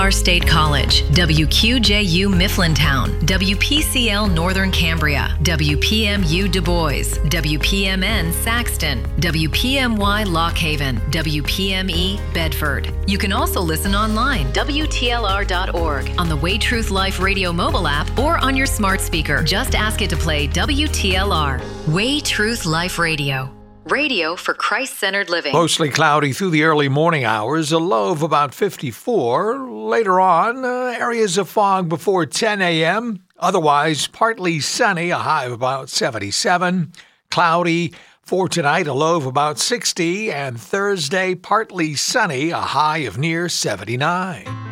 Star State College, WQJU Mifflintown, WPCL Northern Cambria, WPMU Du Bois, WPMN Saxton, WPMY Lock Haven, WPME Bedford. You can also listen online, WTLR.org, on the Way Truth Life Radio mobile app, or on your smart speaker. Just ask it to play WTLR. Way Truth Life Radio. Radio for Christ-centered living. Mostly cloudy through the early morning hours, a low of about 54. Later on, areas of fog before 10 a.m. Otherwise, partly sunny, a high of about 77. Cloudy for tonight, a low of about 60. And Thursday, partly sunny, a high of near 79.